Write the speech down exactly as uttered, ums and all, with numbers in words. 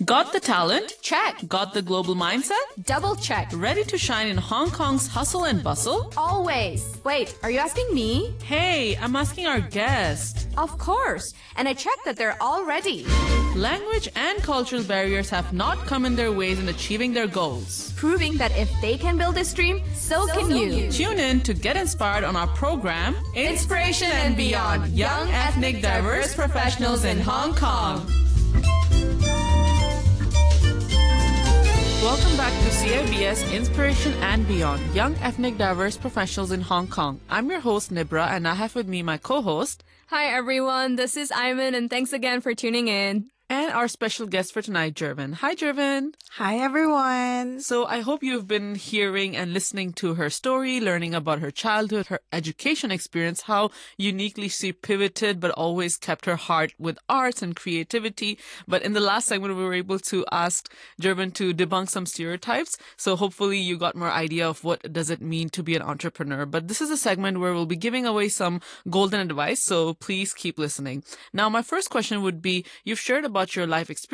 Got the talent? Check. Got the global mindset? Double check. Ready to shine in Hong Kong's hustle and bustle? Always. Wait, are you asking me? Hey, I'm asking our guest. Of course. And I checked that they're all ready. Language and cultural barriers have not come in their ways in achieving their goals. Proving that if they can build this dream, so, so can you. you. Tune in to get inspired on our program, Inspiration and Beyond, Young Ethnic Diverse Professionals in Hong Kong. Welcome back to C I B S Inspiration and Beyond, Young Ethnic Diverse Professionals in Hong Kong. I'm your host, Nibra, and I have with me my co-host. Hi, everyone. This is Iman, and thanks again for tuning in. And our special guest for tonight, Jervin. Hi, Jervin. Hi, everyone. So I hope you've been hearing and listening to her story, learning about her childhood, her education experience, how uniquely she pivoted but always kept her heart with arts and creativity. But in the last segment, we were able to ask Jervin to debunk some stereotypes. So hopefully you got more idea of what does it mean to be an entrepreneur. But this is a segment where we'll be giving away some golden advice. So please keep listening. Now, my first question would be, you've shared about about your life experience